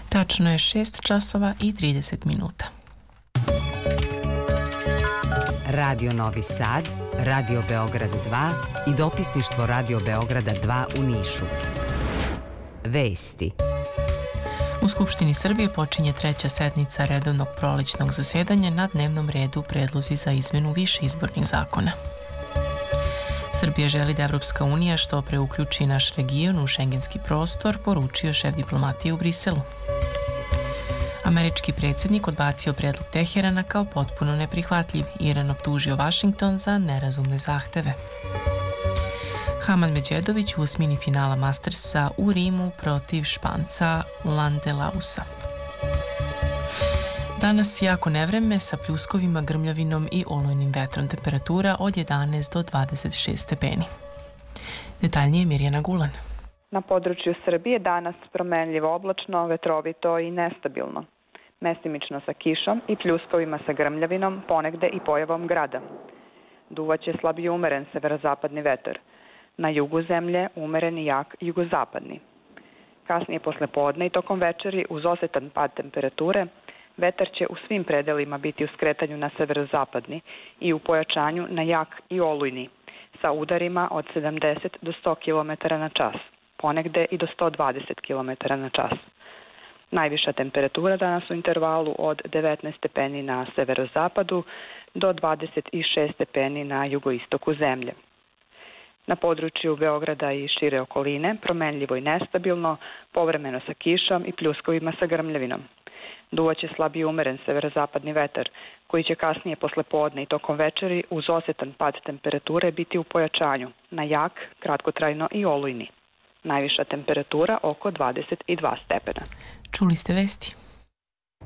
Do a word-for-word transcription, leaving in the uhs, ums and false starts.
Tačno je šest časova i trideset minuta. Radio Novi Sad, Radio Beograd dva i dopisništvo Radio Beograda dva u Nišu. Vesti. U Skupštini Srbije počinje treća sednica redovnog prolećnog zasedanja, na dnevnom redu predlozi za izmenu više izbornih zakona. Srbija želi da Evropska unija što pre uključi naš region u šengenski prostor, poručio šef diplomatije u Briselu. Američki predsjednik odbacio predlog Teherana kao potpuno neprihvatljiv. Iran optužio Vašington za nerazumne zahteve. Haman Međedović u osmini finala Mastersa u Rimu protiv Španca Landelausa. Danas jako nevreme sa pljuskovima, grmljavinom i olujnim vetrom, temperatura od jedanaest do dvadeset šest stepeni. Detaljnije Mirjana Gulan. Na području Srbije danas promenljivo oblačno, vetrovito i nestabilno. Mestimično sa kišom i pljuskovima sa grmljavinom, ponegde i pojavom grada. Duvaće slab i umeren severozapadni vetar. Na jugu zemlje umeren i jak jugozapadni. Kasnije posle podne i tokom večeri uz osetan pad temperature, vetar će u svim predelima biti u skretanju na severozapadni i u pojačanju na jak i olujni, sa udarima od sedamdeset do sto kilometara na čas, ponegde i do sto dvadeset kilometara na čas. Najviša temperatura danas u intervalu od devetnaest stepeni na severozapadu do dvadeset šest stepeni na jugoistoku zemlje. Na području Beograda i šire okoline promenljivo i nestabilno, povremeno sa kišom i pljuskovima sa grmljavinom. Duvaće slab i umeren severozapadni vetar, koji će kasnije posle podne i tokom večeri uz osetan pad temperature biti u pojačanju, na jak, kratkotrajno i olujni. Najviša temperatura oko dvadeset dva stepena. Čuli ste vesti.